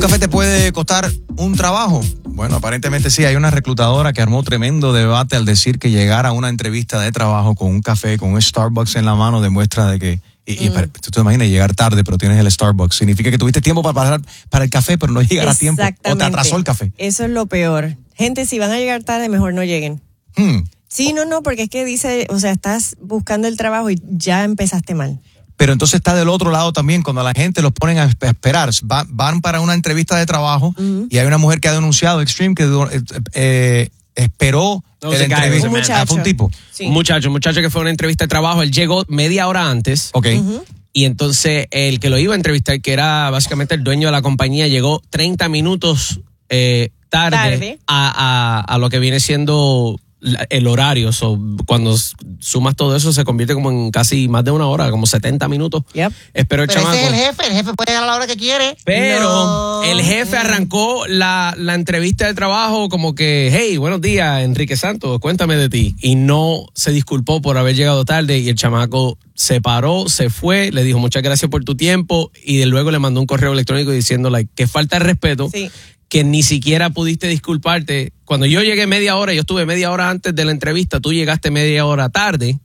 café te puede costar un trabajo? Bueno, aparentemente sí. Hay una reclutadora que armó tremendo debate al decir que llegar a una entrevista de trabajo con un café, con un Starbucks en la mano, demuestra de que... tú te imaginas llegar tarde, pero tienes el Starbucks. Significa que tuviste tiempo para pasar para el café, pero no llegar a tiempo. O te atrasó el café. Eso es lo peor. Gente, si van a llegar tarde, mejor no lleguen. Sí, no, porque es que dice, o sea, estás buscando el trabajo y ya empezaste mal. Pero entonces está del otro lado también, cuando la gente los ponen a esperar. Van para una entrevista de trabajo y hay una mujer que ha denunciado Extreme que esperó la entrevista. Fue un tipo. Sí. Un muchacho que fue a una entrevista de trabajo. Él llegó media hora antes. Ok. Y entonces el que lo iba a entrevistar, que era básicamente el dueño de la compañía, llegó 30 minutos tarde. A lo que viene siendo el horario. Cuando sumas todo eso se convierte como en casi más de una hora, como 70 minutos. Yep. Espero el chamaco. Ese es el jefe puede llegar a la hora que quiere. Pero el jefe arrancó la entrevista de trabajo como que, hey, buenos días, Enrique Santos, cuéntame de ti. Y no se disculpó por haber llegado tarde y el chamaco se paró, se fue, le dijo muchas gracias por tu tiempo y luego le mandó un correo electrónico diciéndole que falta de respeto. Sí. Que ni siquiera pudiste disculparte. Cuando yo llegué media hora, yo estuve media hora antes de la entrevista, tú llegaste media hora tarde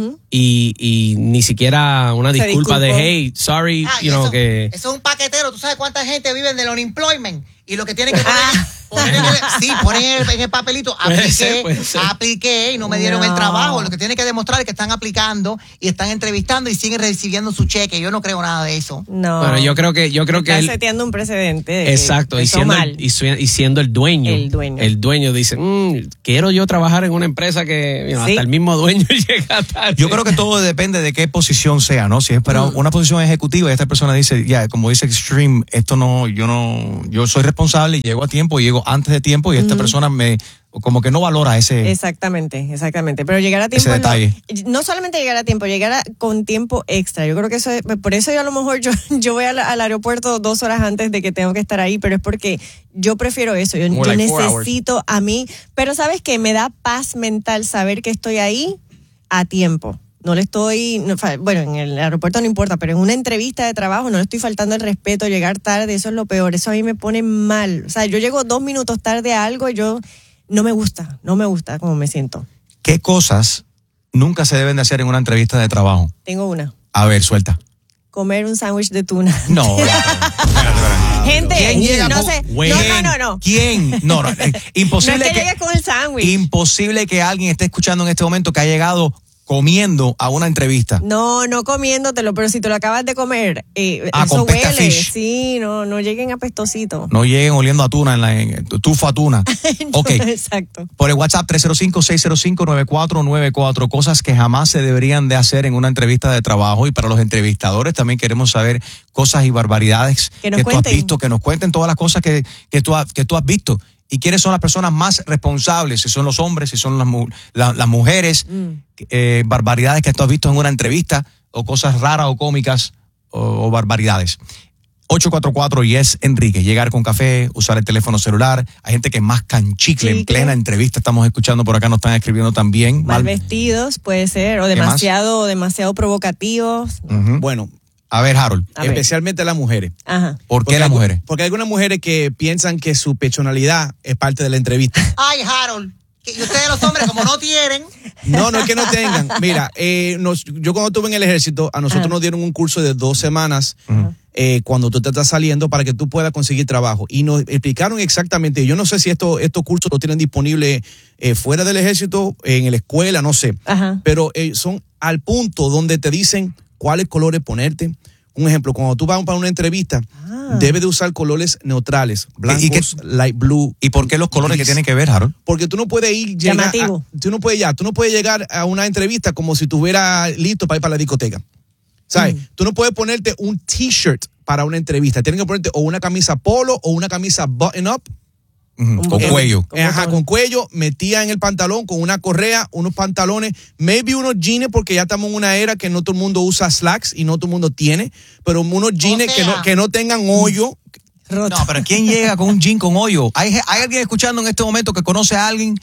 y ni siquiera una disculpa de, hey, sorry, que... Eso es un paquetero. ¿Tú sabes cuánta gente vive del unemployment? Y lo que tienen que poner en el papelito, apliqué y no me dieron el trabajo. Lo que tienen que demostrar es que están aplicando y están entrevistando y siguen recibiendo su cheque. Yo no creo nada de eso. No. Bueno, yo creo que está seteando un precedente. Exacto, y siendo el dueño. El dueño dice, quiero yo trabajar en una empresa que hasta el mismo dueño llega tarde. Yo creo que todo depende de qué posición sea, ¿no? Si es para una posición ejecutiva y esta persona dice, como dice Extreme, yo soy responsable y llego a tiempo, llego antes de tiempo y esta persona como que no valora ese... Exactamente. Pero llegar a tiempo... Ese detalle. No solamente llegar a tiempo, con tiempo extra. Yo creo que eso es... Por eso yo a lo mejor yo voy al aeropuerto 2 horas antes de que tengo que estar ahí, pero es porque yo prefiero eso. Yo necesito a mí... Pero ¿sabes qué? Me da paz mental saber que estoy ahí a tiempo. No le estoy... bueno, en el aeropuerto no importa, pero en una entrevista de trabajo no le estoy faltando el respeto, llegar tarde, eso es lo peor. Eso a mí me pone mal. O sea, yo llego 2 minutos tarde a algo y yo... No me gusta cómo me siento. ¿Qué cosas nunca se deben de hacer en una entrevista de trabajo? Tengo una. A ver, suelta. Comer un sándwich de tuna. No. Gente, ¿quién llega no con... sé. No. ¿Quién? No. Imposible no es que llegue con el sándwich. Imposible que alguien esté escuchando en este momento que ha llegado comiendo a una entrevista. No comiéndotelo, pero si te lo acabas de comer, eso con huele. fish. Sí, no lleguen apestosito. No lleguen oliendo a tuna en tufo a tuna. Ok. Exacto. Por el WhatsApp 305-605-9494, cosas que jamás se deberían de hacer en una entrevista de trabajo. Y para los entrevistadores también queremos saber cosas y barbaridades que tú has visto, que nos cuenten todas las cosas que tú has visto. ¿Y quiénes son las personas más responsables? Si son los hombres, si son las mujeres, barbaridades que tú has visto en una entrevista, o cosas raras o cómicas, o barbaridades. 844 Yes Enrique, llegar con café, usar el teléfono celular. Hay gente que más canchicle en plena entrevista, estamos escuchando por acá, nos están escribiendo también. Mal vestidos, puede ser, o demasiado provocativos. Bueno, a ver, Harold. Especialmente las mujeres. Ajá. ¿Por qué las mujeres? Porque hay algunas mujeres que piensan que su pechonalidad es parte de la entrevista. Ay, Harold. Y ustedes los hombres, como no tienen... No es que no tengan. Mira, yo cuando estuve en el ejército, a nosotros nos dieron un curso de 2 semanas cuando tú te estás saliendo para que tú puedas conseguir trabajo. Y nos explicaron exactamente, yo no sé si estos cursos los tienen disponibles fuera del ejército, en la escuela, no sé. Pero son al punto donde te dicen cuáles colores ponerte. Un ejemplo, cuando tú vas para una entrevista, debes de usar colores neutrales, blancos, light blue. ¿Y por qué los colores que tienen que ver, Harold? Porque tú no puedes llamativo. Tú no puedes llegar a una entrevista como si estuvieras listo para ir para la discoteca. ¿Sabes? Tú no puedes ponerte un t-shirt para una entrevista. Tienes que ponerte o una camisa polo o una camisa button-up. Con cuello. Con cuello, metida en el pantalón, con una correa, unos pantalones, maybe unos jeans, porque ya estamos en una era que no todo el mundo usa slacks y no todo el mundo tiene, pero unos jeans que no tengan hoyo. No, pero ¿quién llega con un jean con hoyo? ¿Hay alguien escuchando en este momento que conoce a alguien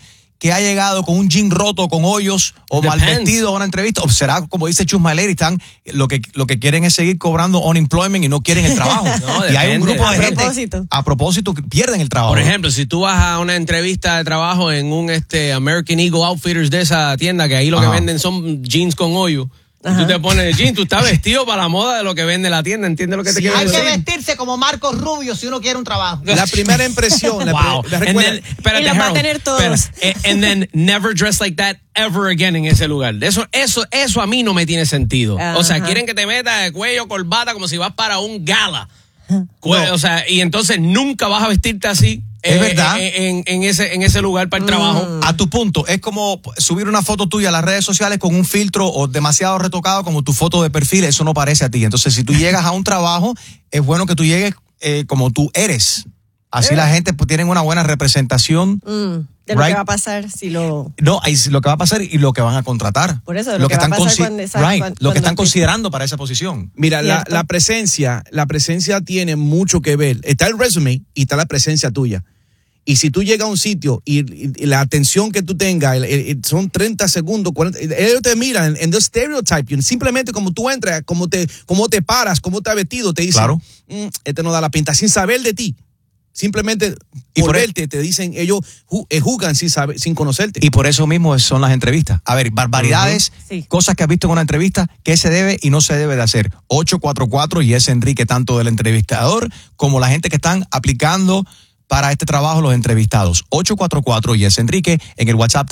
que ha llegado con un jean roto, con hoyos o mal vestido a una entrevista? ¿O será, como dice Chus Maleri, están lo que quieren es seguir cobrando unemployment y no quieren el trabajo? No, y hay un grupo de gente, a propósito, que pierden el trabajo. Por ejemplo, si tú vas a una entrevista de trabajo en un American Eagle Outfitters de esa tienda, que ahí lo que venden son jeans con hoyo, tú te pones jeans, tú estás vestido para la moda de lo que vende la tienda, ¿entiendes lo que te quiero decir? Hay que vestirse como Marcos Rubio si uno quiere un trabajo. La primera impresión, wow. Y los va a tener todos. And then never dress like that ever again en ese lugar. Eso a mí no me tiene sentido. O sea, quieren que te metas de cuello, corbata, como si vas para un gala. No. O sea, y entonces nunca vas a vestirte así. Es verdad. En ese lugar para el trabajo. A tu punto, es como subir una foto tuya a las redes sociales con un filtro o demasiado retocado como tu foto de perfil, eso no parece a ti. Entonces, si tú llegas a un trabajo, es bueno que tú llegues como tú eres. Así la gente tiene una buena representación. De lo que va a pasar si lo... No, lo que va a pasar y lo que van a contratar. Por eso, lo que va a pasar lo que están considerando para esa posición. Mira, la presencia tiene mucho que ver. Está el resume y está la presencia tuya. Y si tú llegas a un sitio y la atención que tú tengas son 30 segundos, 40, ellos te miran en the stereotyping, simplemente como tú entras, cómo te paras, cómo te has vestido, te dicen, claro. Este no da la pinta, sin saber de ti. Simplemente por verte te dicen, ellos juzgan sin conocerte. Y por eso mismo son las entrevistas. A ver, barbaridades, cosas que has visto en una entrevista, qué se debe y no se debe de hacer. 844 y es Enrique, tanto del entrevistador como la gente que están aplicando para este trabajo, los entrevistados. 844 y es Enrique en el WhatsApp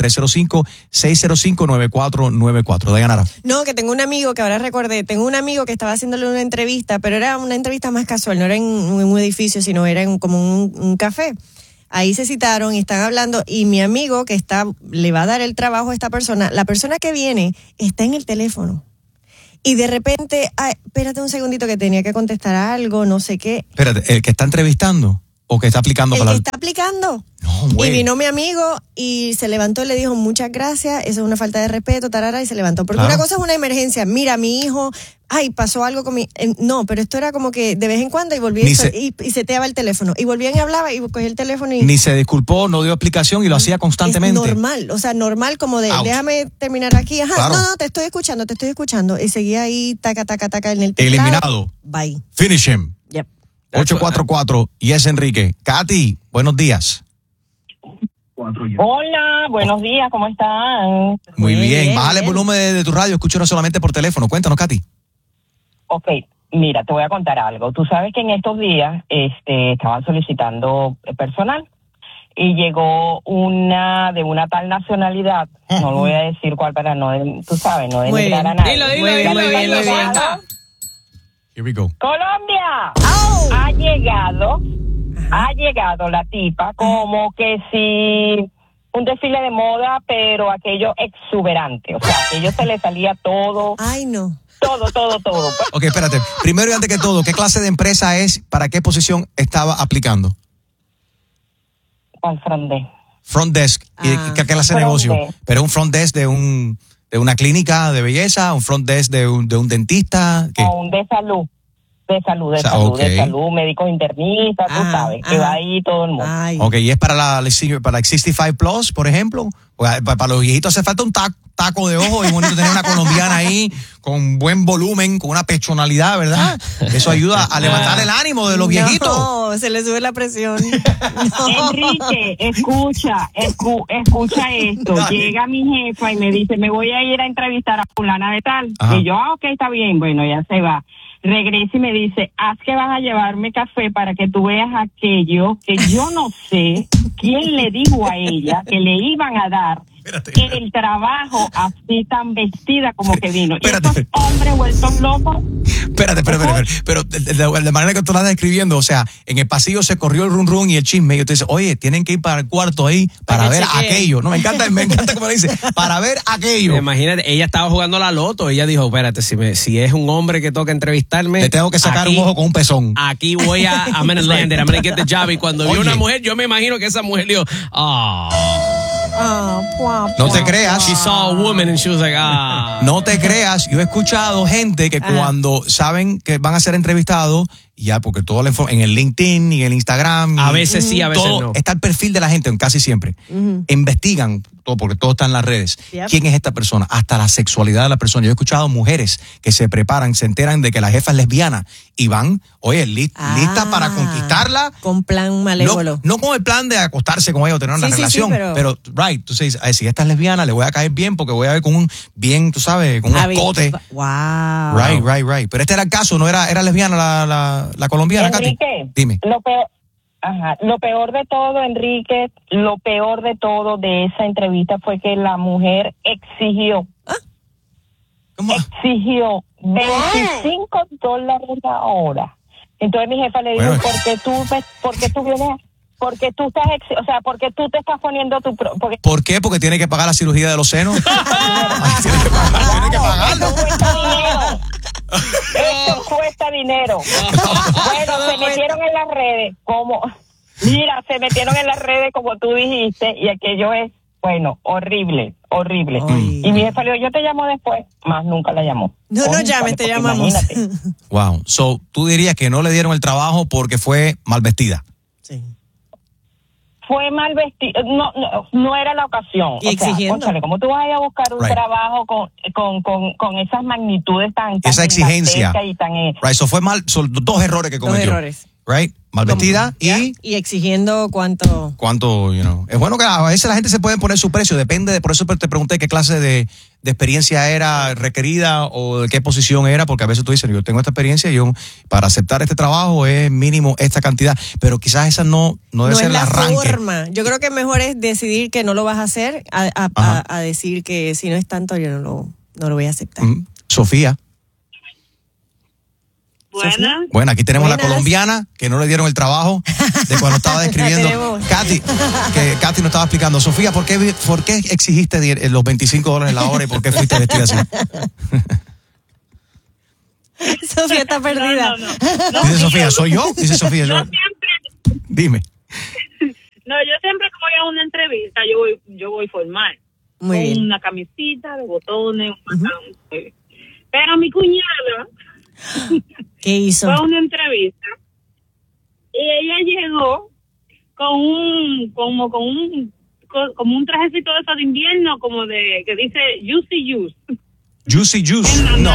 305-605-9494. Dayanara. No, que tengo un amigo que ahora recordé, que estaba haciéndole una entrevista, pero era una entrevista más casual, no era en un edificio, sino era como un café. Ahí se citaron y están hablando y mi amigo que le va a dar el trabajo a esta persona, la persona que viene está en el teléfono. Y de repente, espérate un segundito que tenía que contestar algo, no sé qué. Espérate, ¿el que está entrevistando o que está aplicando? El que está aplicando. No, güey. Y vino mi amigo y se levantó y le dijo muchas gracias, eso es una falta de respeto, tarara, y se levantó. Porque una cosa es una emergencia, mira, mi hijo, pasó algo con mi... no, pero esto era como que de vez en cuando y volvía y seteaba el teléfono. Y volvían y hablaba y cogía el teléfono y... Ni se disculpó, no dio explicación y lo hacía constantemente. Es normal, o sea, normal como de, déjame terminar aquí. Claro. No, te estoy escuchando. Y seguía ahí, taca, en el teclado. Eliminado. Bye. Finish him. Yep. 844 y es Enrique. Katy, buenos días. Hola, buenos días, ¿cómo están? Muy bien. Bájale el volumen de tu radio, escúchanos solamente por teléfono. Cuéntanos, Katy. Ok, mira, te voy a contar algo. Tú sabes que en estos días estaban solicitando personal y llegó una de una tal nacionalidad, no lo voy a decir cuál para no, tú sabes, no denigrar a nadie. Dilo, muy bien. Here we go. Colombia ha llegado la tipa como que si un desfile de moda, pero aquello exuberante, o sea, aquello se le salía todo. Ay, no. Todo. Ok, espérate. Primero y antes que todo, ¿qué clase de empresa es? ¿Para qué posición estaba aplicando? Al front desk. Front desk. ¿Qué clase de negocio? ¿Pero un front desk de una clínica de belleza? ¿Un front desk de un dentista? ¿Qué? No, de salud. De salud, médicos internistas, tú sabes, que va ahí todo el mundo. Ok, ¿y es para 65 plus, por ejemplo? Para los viejitos hace falta un taco de ojo y bonito tener una colombiana ahí con buen volumen, con una pechonalidad, ¿verdad? Eso ayuda a levantar el ánimo de los viejitos. No, se le sube la presión. No. Enrique, escucha esto. Dale. Llega mi jefa y me dice, me voy a ir a entrevistar a fulana de tal. Ajá. Y yo, ok, está bien, bueno, ya se va. Regresa y me dice, haz que vas a llevarme café para que tú veas aquello que yo no sé quién le dijo a ella que le iban a dar. Espérate. El trabajo así tan vestida como que vino. Estos hombres vueltos locos. Espérate. Pero de manera que tú la estás describiendo, o sea, en el pasillo se corrió el run y el chisme. Y yo te dice, oye, tienen que ir para el cuarto ahí para ver aquello. No, me encanta como le dice, para ver aquello. Imagínate, ella estaba jugando la loto. Ella dijo, espérate, si es un hombre que toca entrevistarme, le tengo que sacar un ojo con un pezón. Aquí voy I'm gonna land it, I'm gonna get the job. Y cuando vio una mujer, yo me imagino que esa mujer dijo, no te creas. She saw a woman and she was like, No te creas. Yo he escuchado gente que cuando saben que van a ser entrevistados ya, porque todo en el LinkedIn y en el Instagram. A veces sí, a veces no. Está el perfil de la gente, casi siempre. Investigan todo, porque todo está en las redes. Yep. ¿Quién es esta persona? Hasta la sexualidad de la persona. Yo he escuchado mujeres que se preparan, se enteran de que la jefa es lesbiana y van, oye, lista para conquistarla. Con plan malévolo. No con el plan de acostarse con ella o tener una relación, pero right, tú dices, si esta es lesbiana, le voy a caer bien porque voy a ver con un bien, tú sabes, con un escote. Wow. Right. Pero este era el caso, no era lesbiana la colombiana, Enrique, Katy. Dime. Lo peor de todo, Enrique, lo peor de todo de esa entrevista fue que la mujer exigió $25 la hora. Entonces mi jefa le dijo, ¿por qué tú vienes? Porque tú estás, porque tú te estás poniendo tu... ¿Por qué? Porque tiene que pagar la cirugía de los senos. Tiene que pagarlo. Esto cuesta dinero. Bueno, se metieron en las redes se metieron en las redes como tú dijiste, y aquello es, horrible. Ay. Y mi jefa le dijo, yo te llamo después, más nunca la llamó. No llames, te llamamos. Wow. So, tú dirías que no le dieron el trabajo porque fue mal vestida. Sí. Fue mal vestido, no era la ocasión. Y exigiendo. ¿Cómo tú vas a ir a buscar un trabajo con esas magnitudes tan esa exigencia y tan so fue mal, son dos errores que cometió. 2 errores. Right, mal vestida y exigiendo cuánto, es bueno que a veces la gente se puede poner su precio, depende por eso te pregunté qué clase de experiencia era requerida o de qué posición era, porque a veces tú dices, yo tengo esta experiencia y yo para aceptar este trabajo es mínimo esta cantidad, pero quizás esa no debe ser el arranque. No es la forma. Yo creo que mejor es decidir que no lo vas a hacer a decir que si no es tanto yo no lo voy a aceptar. Sofía. Buena, aquí tenemos la colombiana que no le dieron el trabajo de cuando estaba describiendo. Katy nos estaba explicando. Sofía, ¿por qué exigiste los $25 la hora y por qué fuiste vestida así? Sofía está perdida. No, dice Sofía, ¿soy yo? Dice Sofía, yo. Dime. No, yo siempre que voy a una entrevista, yo voy formal. Muy con bien. una camisita de botones, pero mi cuñada ¿qué hizo? fue a una entrevista y ella llegó con un trajecito de eso de invierno, como de que dice Juicy Juice. No.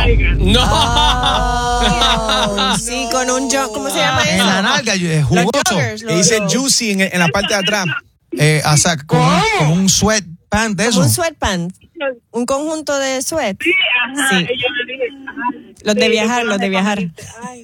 Sí, con un ¿cómo se llama eso? En la nalga, es jugoso. Dice juicy en la parte de atrás. Con un sweatpant de eso. Un sweatpant. Un conjunto de sweat. Sí, ajá. Sí. Y yo le dije, Los de viajar. Ay.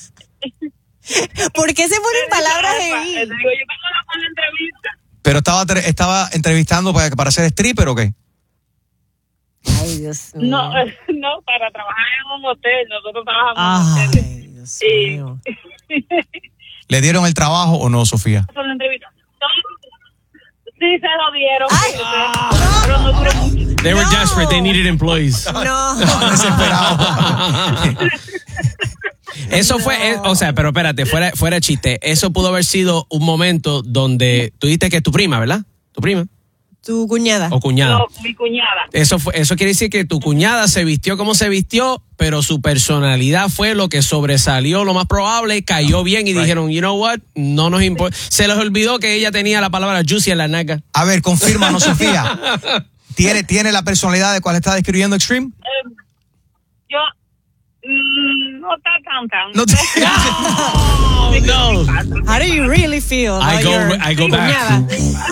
¿Por qué se ponen palabras Le ahí? digo, yo vengo a la entrevista. Pero estaba entrevistando para ser stripper ¿o qué? Ay, Dios mío. No, para trabajar en un hotel. Nosotros trabajamos en hoteles. Ay, Dios mío. ¿Le dieron el trabajo o no, Sofía? Son entrevistas. Sí, se lo dieron. Pero no duró mucho. They were desperate. They needed employees. No. Desesperado. Eso fue, pero espérate, fuera chiste. Eso pudo haber sido un momento donde tú dijiste que es tu prima, ¿verdad? Tu prima. Tu cuñada. O cuñada. No, mi cuñada. Eso quiere decir que tu cuñada se vistió como se vistió, pero su personalidad fue lo que sobresalió, lo más probable, cayó bien y dijeron, you know what, no nos importa. Se les olvidó que ella tenía la palabra juicy en la naca. A ver, confírmanos, Sofía. ¿Tiene la personalidad de cuál está describiendo Extreme? Yo no está tan. No. How do you really feel? I go back.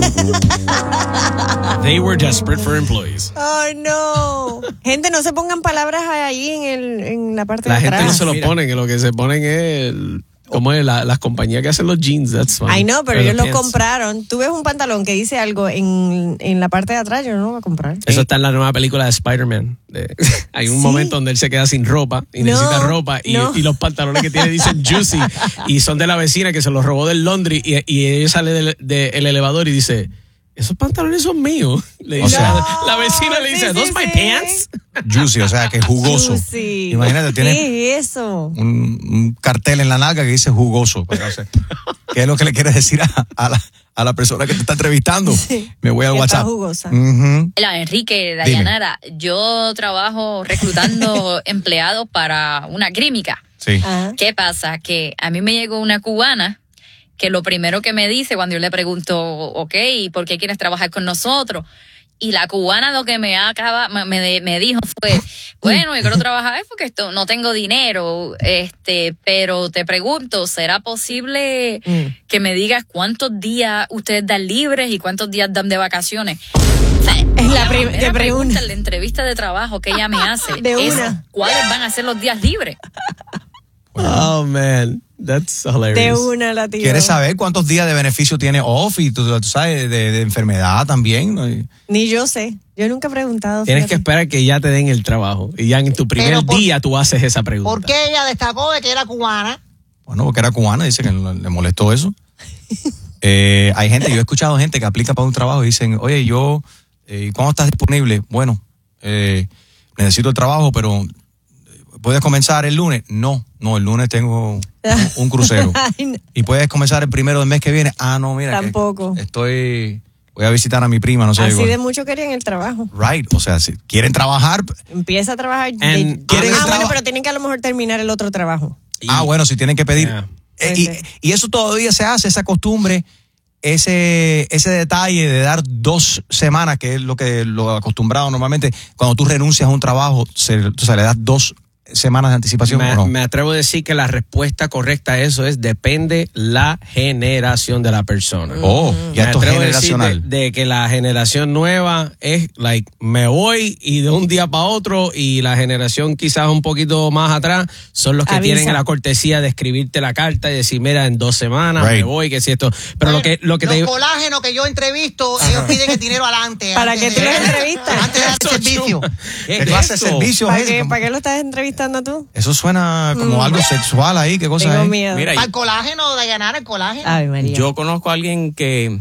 They were desperate for employees. Oh, no. Gente, no se pongan palabras ahí en la parte La de gente atrás. no se lo ponen, que lo que se ponen es como es las compañías que hacen los jeans. That's fine. Ay, no, pero ellos lo pants. compraron. Tú ves un pantalón que dice algo en la parte de atrás, yo no lo voy a comprar. Eso está en la nueva película de Spider-Man. Hay un momento donde él se queda sin ropa y necesita ropa y los pantalones que tiene dicen juicy y son de la vecina que se los robó del laundry y ella sale del elevador y dice, esos pantalones son míos. Le dice, la vecina le dice, ¿those my pants? Juicy, o sea, que jugoso. Juicy. Imagínate, tiene ¿Qué es eso? un cartel en la nalga que dice jugoso. Pero no sé, ¿qué es lo que le quieres decir a la persona que te está entrevistando? Sí, me voy al WhatsApp. Está jugosa. Hola, Enrique, Dayanara. Yo trabajo reclutando empleados para una clínica. Sí. ¿Qué pasa? Que a mí me llegó una cubana que lo primero que me dice cuando yo le pregunto, ok, ¿por qué quieres trabajar con nosotros? Y la cubana lo que me dijo fue, bueno, yo quiero trabajar porque no tengo dinero, pero te pregunto, ¿será posible que me digas cuántos días ustedes dan libres y cuántos días dan de vacaciones? O sea, es la primera pregunta en la entrevista de trabajo que ella me hace. ¿Cuáles van a ser los días libres? Oh, man. That's hilarious. De una la tía. ¿Quieres saber cuántos días de beneficio tiene off y tú sabes de enfermedad también? ¿No? Ni yo sé. Yo nunca he preguntado. Tienes que esperar que ya te den el trabajo y ya en tu primer día tú haces esa pregunta. ¿Por qué ella destacó de que era cubana? Bueno, porque era cubana, dice que le molestó eso. Hay gente, yo he escuchado gente que aplica para un trabajo y dicen, oye, ¿cuándo estás disponible? Bueno, necesito el trabajo, pero ¿puedes comenzar el lunes? No, el lunes tengo un crucero. ¿Y puedes comenzar el 1 del mes que viene? No, mira. Tampoco. Voy a visitar a mi prima, no sé. Así de mucho querían el trabajo. Right, o sea, si quieren trabajar. Empieza a trabajar. Bueno, pero tienen que a lo mejor terminar el otro trabajo. Bueno, si tienen que pedir. Yeah. Y eso todavía se hace, esa costumbre, ese detalle de dar 2 semanas, que es lo acostumbrado normalmente, cuando tú renuncias a un trabajo, le das 2 semanas de anticipación. Me atrevo a decir que la respuesta correcta a eso es depende la generación de la persona. Ya esto es generacional. De que la generación nueva es me voy y de un día para otro, y la generación quizás un poquito más atrás son los que tienen la cortesía de escribirte la carta y decir, mira, en 2 semanas me voy, que si esto. Pero bueno, los colágenos que yo entrevisto, ellos piden el dinero adelante. ¿Para qué tú los entrevistas? Antes de dar servicio. ¿Qué clase de servicio es ese? ¿Para qué lo estás entrevistando tú? Eso suena como algo sexual ahí, ¿qué cosa Tengo es? miedo. Mira, para el colágeno, de ganar el colágeno. Ay, María. Yo conozco a alguien que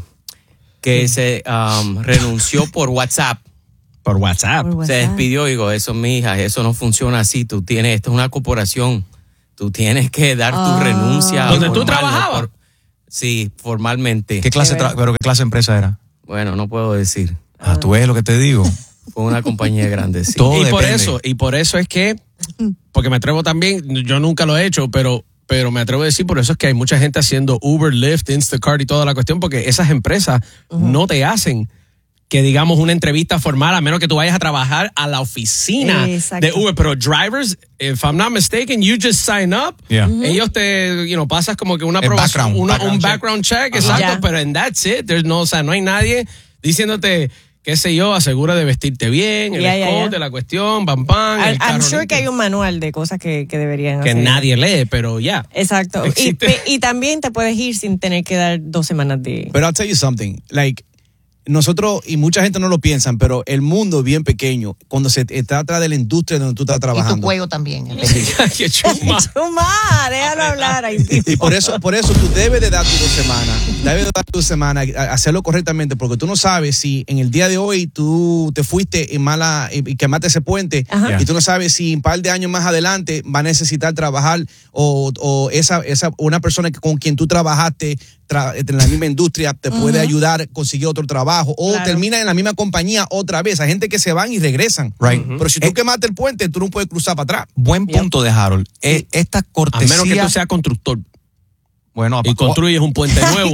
se renunció por WhatsApp. Por WhatsApp. Se despidió y digo, eso, mija, eso no funciona así. Esto es una corporación. Tú tienes que dar tu renuncia. ¿Donde tú trabajabas? Sí, formalmente. ¿Pero qué clase de empresa era? Bueno, no puedo decir. Tú ves lo que te digo. Fue una compañía grande, sí. Y por eso es que, porque me atrevo también, yo nunca lo he hecho, pero me atrevo a decir, por eso es que hay mucha gente haciendo Uber, Lyft, Instacart y toda la cuestión, porque esas empresas no te hacen que digamos una entrevista formal, a menos que tú vayas a trabajar a la oficina de Uber. Pero drivers, if I'm not mistaken, you just sign up. Yeah. Ellos te, pasas como que una aprobación, un background check, exacto, pero and that's it. No hay nadie diciéndote, qué sé yo, asegura de vestirte bien, el escote, la cuestión, pam, pam. I'm sure que hay un manual de cosas que deberían que hacer. Que nadie lee, pero ya. Exacto. Y también te puedes ir sin tener que dar 2 semanas de... Pero I'll tell you something, nosotros, y mucha gente no lo piensan, pero el mundo es bien pequeño cuando se trata de la industria donde tú estás trabajando. Y tu cuello también. ¡Qué chuma! ¡Chuma! Déjalo hablar. Y por eso tú debes de dar tus 2 semanas. Debes de dar tus semanas, hacerlo correctamente, porque tú no sabes si en el día de hoy tú te fuiste y quemaste ese puente, y tú no sabes si un par de años más adelante va a necesitar trabajar o una persona con quien tú trabajaste en la misma industria te puede ayudar a conseguir otro trabajo o termina en la misma compañía otra vez. Hay gente que se van y regresan. Right. Pero si tú quemaste el puente, tú no puedes cruzar para atrás. Buen punto de Harold. Esta cortesía... A menos que tú seas constructor. Bueno, y construyes un puente nuevo.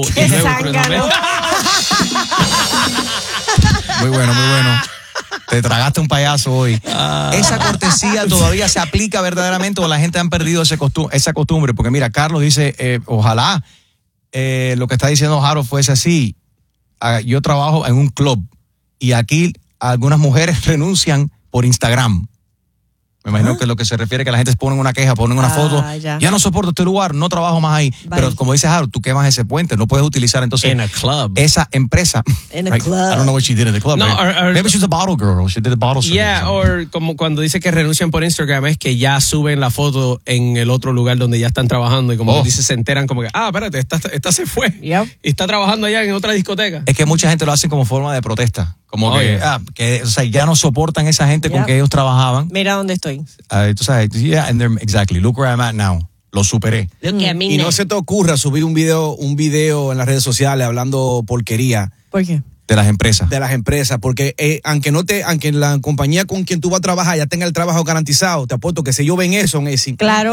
Muy bueno. Te tragaste un payaso hoy. ¿Esa cortesía todavía se aplica verdaderamente o la gente han perdido esa costumbre? Porque mira, Carlos dice, ojalá lo que está diciendo Harold fuese así. Yo trabajo en un club y aquí algunas mujeres renuncian por Instagram. Me imagino que lo que se refiere que la gente pone una queja, ponen una foto. Ya no soporto este lugar, no trabajo más ahí. Bye. Pero como dice Harold, tú quemas ese puente, no puedes utilizar entonces in a club. Esa empresa. In a club. I don't know what she did in the club. No, maybe she's a bottle girl. She did a bottle service. Yeah, or como cuando dice que renuncian por Instagram es que ya suben la foto en el otro lugar donde ya están trabajando y como dice se enteran como que, espérate, esta se fue. Yep. Y está trabajando allá en otra discoteca. Es que mucha gente lo hace como forma de protesta. Como que o sea, ya no soportan esa gente con que ellos trabajaban. Mira dónde estoy. Tú sabes, exactly. Look where I'm at now. Lo superé. Y no se te ocurra subir un video en las redes sociales hablando porquería. ¿Por qué? De las empresas. De las empresas, porque aunque la compañía con quien tú vas a trabajar ya tenga el trabajo garantizado, te apuesto que si ellos ven eso, Claro.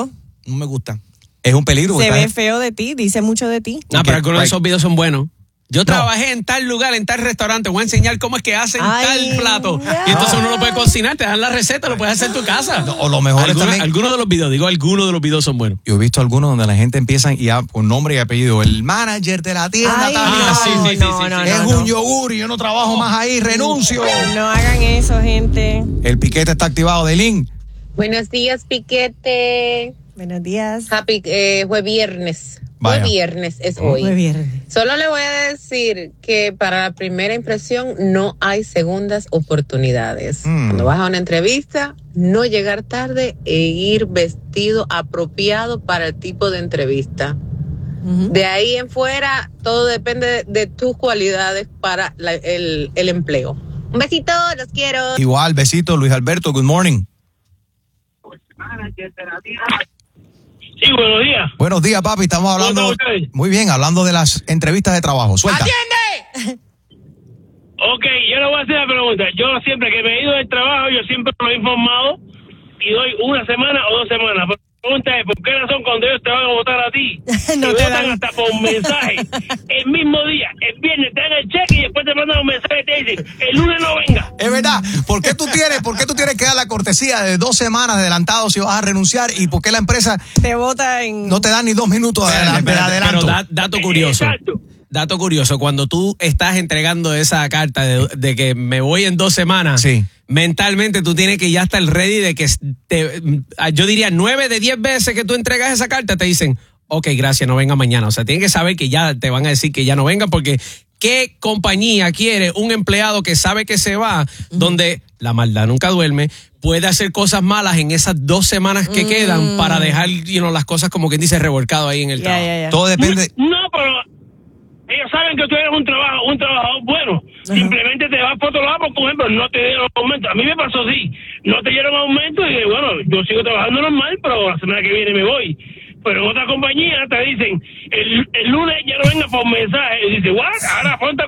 No me gusta. Es un peligro. Se ve feo de ti, dice mucho de ti. No, pero algunos de esos videos son buenos. Yo trabajé en tal lugar, en tal restaurante, voy a enseñar cómo es que hacen tal plato. Y entonces uno lo puede cocinar, te dan la receta, lo puedes hacer en tu casa. O lo mejor es también. Algunos de los videos son buenos. Yo he visto algunos donde la gente empieza y con nombre y apellido. El manager de la tienda es un yogur y yo no trabajo más ahí, renuncio. No hagan eso, gente. El piquete está activado de Lynn. Buenos días, piquete. Buenos días. Happy, fue viernes. Fue viernes, es hoy. Fue viernes. Solo le voy a decir que para la primera impresión no hay segundas oportunidades. Cuando vas a una entrevista, no llegar tarde e ir vestido apropiado para el tipo de entrevista. De ahí en fuera, todo depende de tus cualidades para el empleo. Un besito, los quiero. Igual, besito, Luis Alberto, good morning. Sí, buenos días. Buenos días, papi. Estamos hablando. Muy bien, hablando de las entrevistas de trabajo. Suelta. ¡Atiende! Ok, yo le voy a hacer la pregunta. Yo siempre que me he ido del trabajo, yo siempre lo he informado y doy una semana o 2 semanas. Pero la pregunta es, ¿por qué razón cuando ellos te van a votar a ti? No te te votan hasta por mensaje. El mismo día, el viernes te dan el cheque y después te mandan un mensaje y te dicen, el lunes no venga. Es verdad. ¿Por qué tú tienes que dar la cortesía de 2 semanas de adelantado si vas a renunciar? ¿Y por qué la empresa te vota no te da ni 2 minutos de adelanto? Pero dato curioso. Exacto. Dato curioso, cuando tú estás entregando esa carta de que me voy en 2 semanas, mentalmente tú tienes que ya estar ready de que yo diría 9 de 10 veces que tú entregas esa carta te dicen, ok, gracias, no venga mañana. O sea, tienes que saber que ya te van a decir que ya no vengan porque ¿qué compañía quiere un empleado que sabe que se va, donde la maldad nunca duerme, puede hacer cosas malas en esas 2 semanas que quedan para dejar las cosas como quien dice revolcado ahí en el trabajo? Todo depende. No, pero ellos saben que tú eres un trabajador bueno. Simplemente te vas por otro lado, por ejemplo, no te dieron aumento. A mí me pasó así. No te dieron aumento y bueno, yo sigo trabajando normal, pero la semana que viene me voy. Pero en otra compañía te dicen, el lunes ya no venga por mensaje. Y dices, ¿what? Ahora ponte